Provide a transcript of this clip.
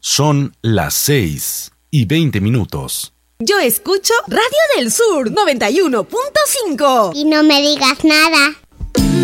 Son las 6:20. Yo escucho Radio del Sur 91.5. Y no me digas nada.